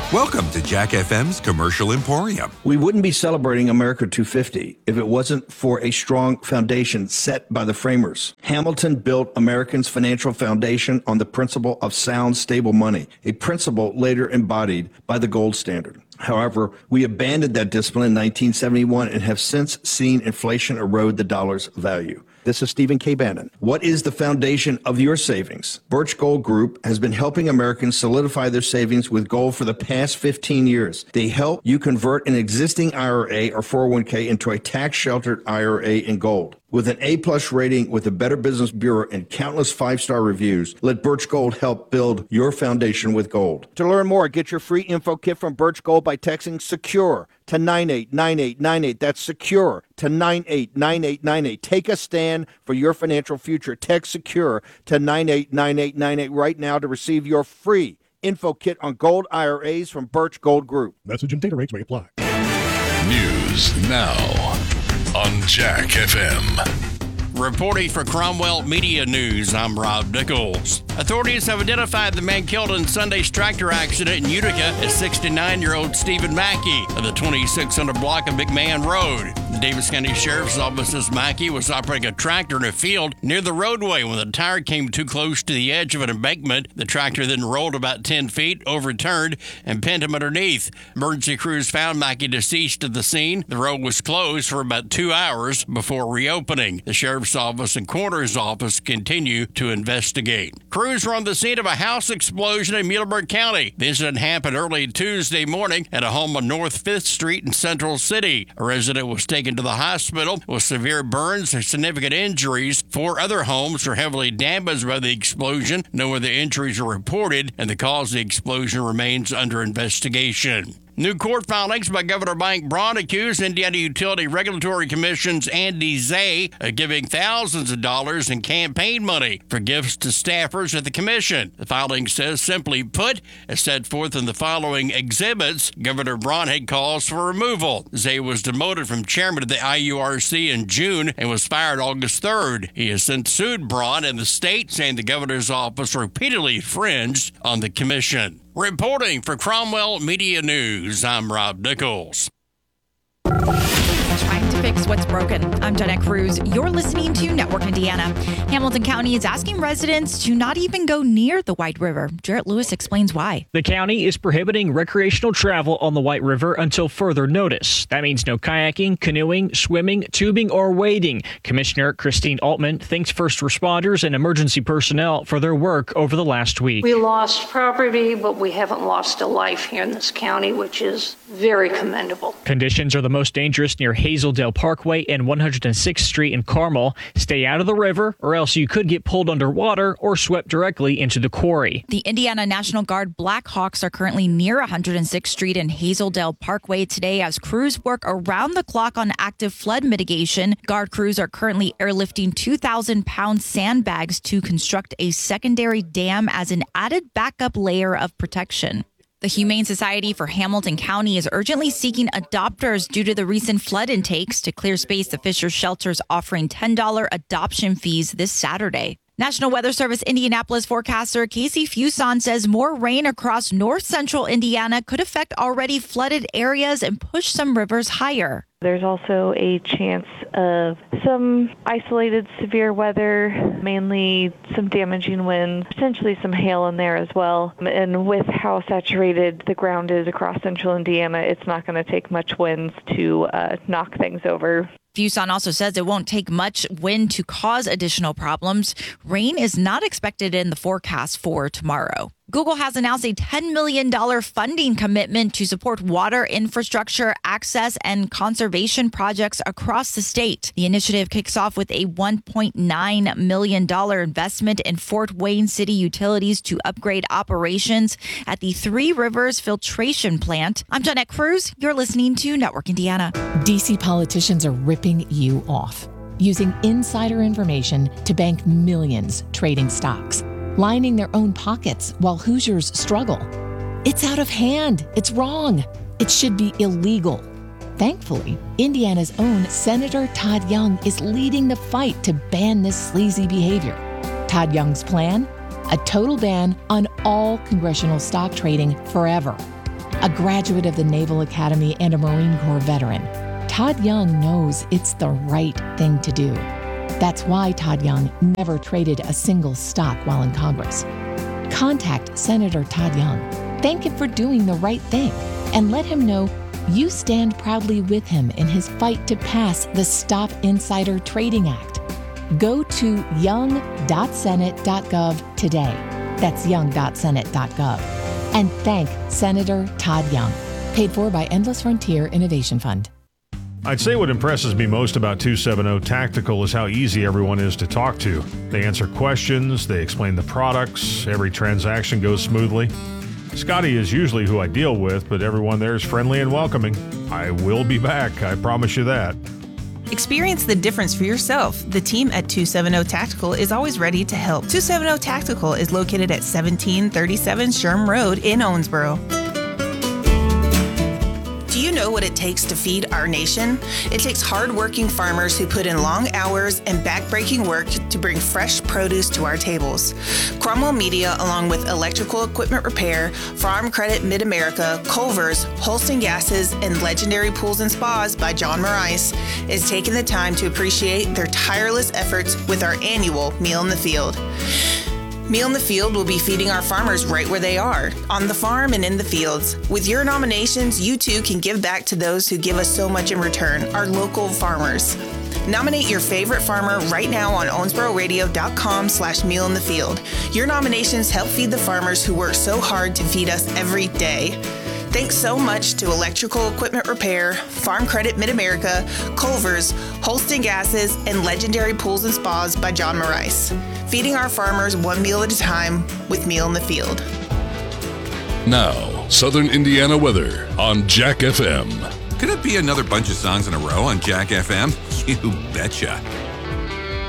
Welcome to Jack FM's Commercial Emporium. We wouldn't be celebrating America 250 if it wasn't for a strong foundation set by the framers. Hamilton built Americans' financial foundation on the principle of sound, stable money, a principle later embodied by the gold standard. However, we abandoned that discipline in 1971 and have since seen inflation erode the dollar's value. This is Stephen K. Bannon. What is the foundation of your savings? Birch Gold Group has been helping Americans solidify their savings with gold for the past 15 years. They help you convert an existing IRA or 401k into a tax-sheltered IRA in gold. With an A-plus rating with the Better Business Bureau and countless five-star reviews, let Birch Gold help build your foundation with gold. To learn more, get your free info kit from Birch Gold by texting SECURE to 989898. That's SECURE to 989898. Take a stand for your financial future. Text SECURE to 989898 right now to receive your free info kit on gold IRAs from Birch Gold Group. Message and data rates may apply. News now on Jack FM. Reporting for Cromwell Media News, I'm Rob Nichols. Authorities have identified the man killed in Sunday's tractor accident in Utica as 69-year-old Stephen Mackey of the 2600 block of McMahon Road. The Davis County Sheriff's Office says Mackey was operating a tractor in a field near the roadway when the tire came too close to the edge of an embankment. The tractor then rolled about 10 feet, overturned, and pinned him underneath. Emergency crews found Mackey deceased at the scene. The road was closed for about 2 hours before reopening. The Sheriff's Office and Coroner's Office continue to investigate. Crews were on the scene of a house explosion in Muhlenberg County. The incident happened early Tuesday morning at a home on North 5th Street in Central City. A resident was taken to the hospital with severe burns and significant injuries. 4 other homes were heavily damaged by the explosion. No other injuries were reported, and the cause of the explosion remains under investigation. New court filings by Governor Mike Braun accused Indiana Utility Regulatory Commission's Andy Zay of giving thousands of dollars in campaign money for gifts to staffers at the commission. The filing says, simply put, as set forth in the following exhibits, Governor Braun had calls for removal. Zay was demoted from chairman of the IURC in June and was fired August 3rd. He has since sued Braun and the state, saying the governor's office repeatedly infringed on the commission. Reporting for Cromwell Media News, I'm Rob Nichols. Trying to fix what's broken. I'm Jeanette Cruz. You're listening to Network Indiana. Hamilton County is asking residents to not even go near the White River. Jarrett Lewis explains why. The county is prohibiting recreational travel on the White River until further notice. That means no kayaking, canoeing, swimming, tubing, or wading. Commissioner Christine Altman thanks first responders and emergency personnel for their work over the last week. We lost property, but we haven't lost a life here in this county, which is very commendable. Conditions are the most dangerous near Hazeldale Parkway and 106th Street in Carmel. Stay out of the river, or else you could get pulled underwater or swept directly into the quarry. The Indiana National Guard Blackhawks are currently near 106th Street and Hazeldale Parkway today as crews work around the clock on active flood mitigation. Guard crews are currently airlifting 2,000-pound sandbags to construct a secondary dam as an added backup layer of protection. The Humane Society for Hamilton County is urgently seeking adopters due to the recent flood intakes. To clear space, the Fisher Shelter's offering $10 adoption fees this Saturday. National Weather Service Indianapolis forecaster Casey Fuson says more rain across north central Indiana could affect already flooded areas and push some rivers higher. There's also a chance of some isolated severe weather, mainly some damaging winds, potentially some hail in there as well. And with how saturated the ground is across central Indiana, it's not going to take much winds to knock things over. Fuson also says it won't take much wind to cause additional problems. Rain is not expected in the forecast for tomorrow. Google has announced a $10 million funding commitment to support water infrastructure, access, and conservation projects across the state. The initiative kicks off with a $1.9 million investment in Fort Wayne City Utilities to upgrade operations at the Three Rivers Filtration Plant. I'm Jeanette Cruz. You're listening to Network Indiana. D.C. politicians are ripping you off, using insider information to bank millions trading stocks, lining their own pockets while Hoosiers struggle. It's out of hand. It's wrong. It should be illegal. Thankfully, Indiana's own Senator Todd Young is leading the fight to ban this sleazy behavior. Todd Young's plan? A total ban on all congressional stock trading forever. a graduate of the Naval Academy and a Marine Corps veteran, Todd Young knows it's the right thing to do. That's why Todd Young never traded a single stock while in Congress. Contact Senator Todd Young, thank him for doing the right thing, and let him know you stand proudly with him in his fight to pass the Stop Insider Trading Act. Go to young.senate.gov today. That's young.senate.gov. And thank Senator Todd Young. Paid for by Endless Frontier Innovation Fund. I'd say what impresses me most about 270 Tactical is how easy everyone is to talk to. They answer questions, they explain the products, every transaction goes smoothly. Scotty is usually who I deal with, but everyone there is friendly and welcoming. I will be back, I promise you that. Experience the difference for yourself. The team at 270 Tactical is always ready to help. 270 Tactical is located at 1737 Sherm Road in Owensboro. Do you know what it takes to feed our nation? It takes hard-working farmers who put in long hours and back-breaking work to bring fresh produce to our tables. Cromwell Media, along with Electrical Equipment Repair, Farm Credit Mid-America, Culver's, Holston Gases, and Legendary Pools and Spas by John Marais, is taking the time to appreciate their tireless efforts with our annual Meal in the Field. Meal in the Field will be feeding our farmers right where they are, on the farm and in the fields. With your nominations, you too can give back to those who give us so much in return, our local farmers. Nominate your favorite farmer right now on owensbororadio.com/mealinthefield. Your nominations help feed the farmers who work so hard to feed us every day. Thanks so much to Electrical Equipment Repair, Farm Credit Mid-America, Culver's, Holston Gases, and Legendary Pools and Spas by John Marais. Feeding our farmers one meal at a time with Meal in the Field. Now, Southern Indiana weather on Jack FM. Could it be another bunch of songs in a row on Jack FM? You betcha.